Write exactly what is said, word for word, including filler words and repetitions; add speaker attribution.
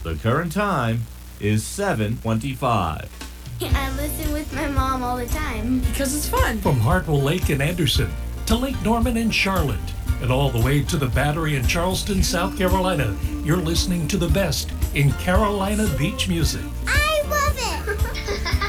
Speaker 1: The current time is seven twenty-five.
Speaker 2: I listen with my mom all the time.
Speaker 3: Because it's fun.
Speaker 4: From Hartwell Lake in Anderson to Lake Norman in Charlotte and all the way to the Battery in Charleston, South Carolina, you're listening to the best in Carolina beach music.
Speaker 2: I